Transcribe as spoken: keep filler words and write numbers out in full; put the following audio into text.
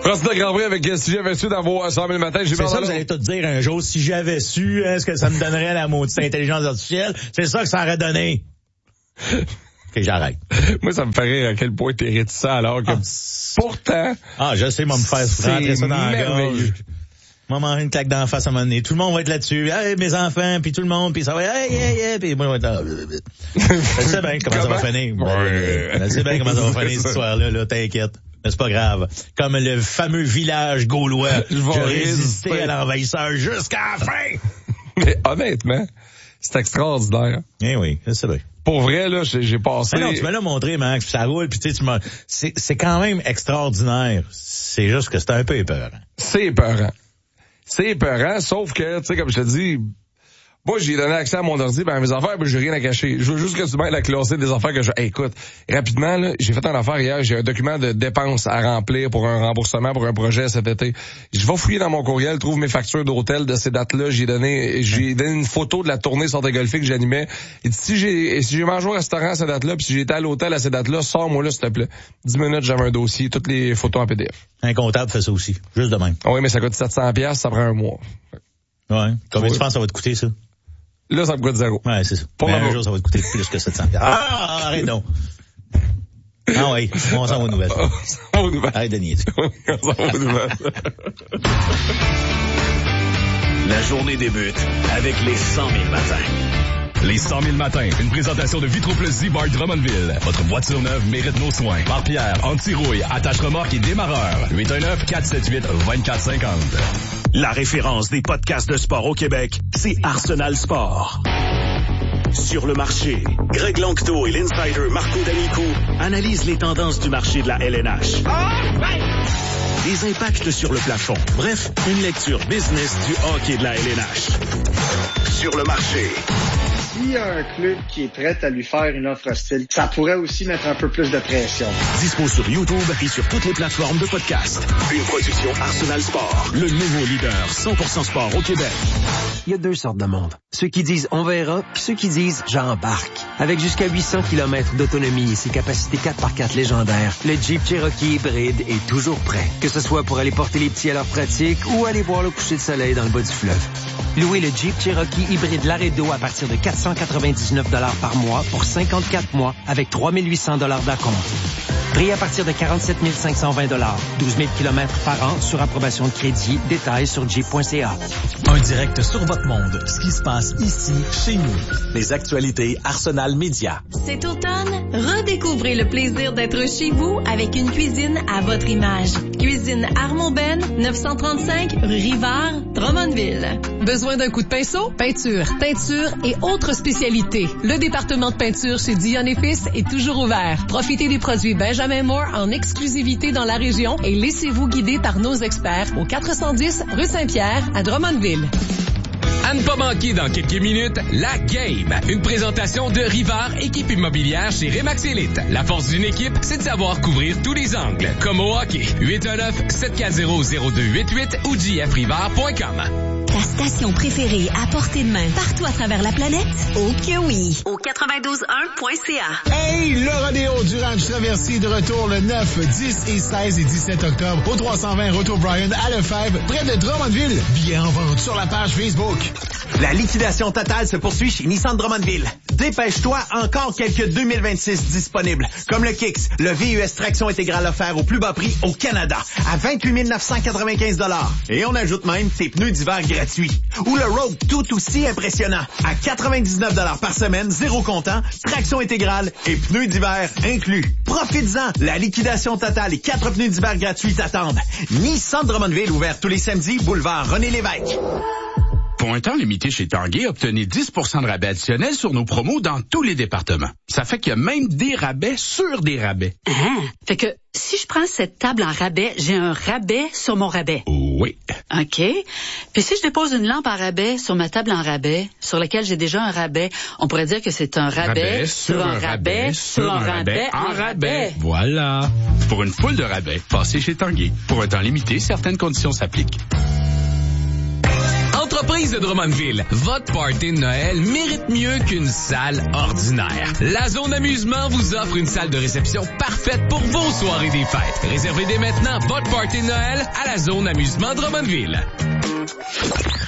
Procès de Grand Prix avec si j'avais su dans vos cent mille matins. J'ai c'est ça que vous allez tout dire un jour. Si j'avais su, est-ce que ça me donnerait la maudite intelligence artificielle? C'est ça que ça aurait donné. OK, j'arrête. Moi, ça me fait rire à quel point t'es réticent alors que ah, pourtant... Ah, je sais, moi, me faire rentrer ça dans la gorge. Moi, manger une claque d'en face à un moment donné. Tout le monde va être là-dessus. Hey, mes enfants, puis tout le monde, puis ça va hey, hey, hey, puis moi, je vais être là. Je sais bien comment, comment ça va finir. Ouais. Je sais bien comment ça va finir cette histoire-là, là, t'inquiète. Mais c'est pas grave. Comme le fameux village gaulois, je vais résister à l'envahisseur jusqu'à la fin. Mais honnêtement, c'est extraordinaire. Eh oui, je sais bien. Pour vrai, là, j'ai, j'ai passé... Mais non, tu me l'as montré, Max, puis ça roule, puis tu sais, tu m'as... C'est, c'est quand même extraordinaire. C'est juste que c'est un peu épeurant. C'est épeurant. C'est épeurant, sauf que, tu sais, comme je te dis, moi, j'ai donné accès à mon ordi, ben, à mes affaires, ben, j'ai rien à cacher. Je veux juste que tu m'aides à classer des affaires que je... Hey, écoute, rapidement, là, j'ai fait une affaire hier, j'ai un document de dépenses à remplir pour un remboursement pour un projet cet été. Je vais fouiller dans mon courriel, trouve mes factures d'hôtel de ces dates-là, j'ai donné, j'ai donné une photo de la tournée Sortez Golfer que j'animais. Et si j'ai, si j'ai mangé au restaurant à ces dates-là, puis si j'étais à l'hôtel à ces dates-là, sors-moi là, s'il te plaît. Dix minutes, j'avais un dossier, toutes les photos en P D F. Un comptable fait ça aussi, juste de même. Oui, mais ça coûte sept cents dollars, ça prend un mois. Ouais. Combien oui. tu penses que ça va te coûter, ça? Là, ça me coûte zéro. Ouais, c'est ça. Pour un jour, ça va te coûter plus que sept cents dollars. Ah, arrête donc. Ah oui, on s'en va aux nouvelles. On s'en va aux nouvelles. Arrête de niaiser. On s'en va aux nouvelles. La journée débute avec les cent mille matins. Les cent mille matins, une présentation de Vitroplus Z-Bar Drummondville. Votre voiture neuve mérite nos soins. Par Pierre, anti-rouille, attache-remorque et démarreur. huit un neuf, quatre sept huit, deux quatre cinq zéro. La référence des podcasts de sport au Québec, c'est Arsenal Sport. Sur le marché, Greg Lanctot et l'insider Marco D'Amico analysent les tendances du marché de la L N H. Des impacts sur le plafond. Bref, une lecture business du hockey de la L N H. Sur le marché. S'il y a un club qui est prêt à lui faire une offre hostile, ça pourrait aussi mettre un peu plus de pression. Dispo sur YouTube et sur toutes les plateformes de podcast. Une production Arsenal Sport, le nouveau leader cent pour cent sport au Québec. Il y a deux sortes de monde. Ceux qui disent « on verra » puis ceux qui disent « j'embarque ». Avec jusqu'à huit cents kilomètres d'autonomie et ses capacités quatre par quatre légendaires, le Jeep Cherokee hybride est toujours prêt. Que ce soit pour aller porter les petits à leur pratique ou aller voir le coucher de soleil dans le bas du fleuve. Louez le Jeep Cherokee hybride Laredo à partir de quatre cent quatre-vingt-dix-neuf dollars par mois pour cinquante-quatre mois avec trois mille huit cents dollars d'acompte. Prix à partir de quarante-sept mille cinq cent vingt dollars. douze mille kilomètres par an sur approbation de crédit. Détails sur jeep point c a. Un direct sur votre monde. Ce qui se passe ici, chez nous. Les actualités Arsenal Média. Cet automne, redécouvrez le plaisir d'être chez vous avec une cuisine à votre image. Cuisine Armand-Ben, neuf cent trente-cinq rue Rivard, Drummondville. Besoin d'un coup de pinceau? Peinture, teinture et autres spécialités. Le département de peinture chez Dion et Fils est toujours ouvert. Profitez des produits Benjamin Moore en exclusivité dans la région et laissez-vous guider par nos experts au quatre cent dix rue Saint-Pierre à Drummondville. À ne pas manquer dans quelques minutes, la Game. Une présentation de Rivard, équipe immobilière chez Remax Elite. La force d'une équipe, c'est de savoir couvrir tous les angles. Comme au hockey. huit un neuf, sept quatre zéro, zéro deux huit huit ou j f rivard point com. Ta station préférée à portée de main partout à travers la planète? Oh que oui! Au quatre-vingt-douze un point c a. Hey, le rodéo du Ranch Traversier de retour le neuf, dix et seize et dix-sept octobre au trois cent vingt Retour Bryan à Lefebvre, près de Drummondville. Billets en vente sur la page Facebook. La liquidation totale se poursuit chez Nissan Drummondville. Dépêche-toi, encore quelques deux mille vingt-six disponibles. Comme le Kicks, le V U S traction intégrale offert au plus bas prix au Canada, à vingt-huit mille neuf cent quatre-vingt-quinze dollars. Et on ajoute même tes pneus d'hiver gratuits. Ou le Rogue tout aussi impressionnant, à quatre-vingt-dix-neuf dollars par semaine, zéro comptant, traction intégrale et pneus d'hiver inclus. Profites-en, la liquidation totale et quatre pneus d'hiver gratuits t'attendent. Nissan Drummondville, ouvert tous les samedis, boulevard René-Lévesque. Pour un temps limité chez Tanguay, obtenez dix pour cent de rabais additionnel sur nos promos dans tous les départements. Ça fait qu'il y a même des rabais sur des rabais. Ah, fait que si je prends cette table en rabais, j'ai un rabais sur mon rabais. Oui. OK. Puis si je dépose une lampe en rabais sur ma table en rabais, sur laquelle j'ai déjà un rabais, on pourrait dire que c'est un rabais, rabais sur un rabais, sur un rabais, en rabais. Voilà. Pour une foule de rabais, passez chez Tanguay. Pour un temps limité, certaines conditions s'appliquent. Entreprise de Drummondville, votre party de Noël mérite mieux qu'une salle ordinaire. La zone amusement vous offre une salle de réception parfaite pour vos soirées des fêtes. Réservez dès maintenant votre party de Noël à la zone amusement Drummondville.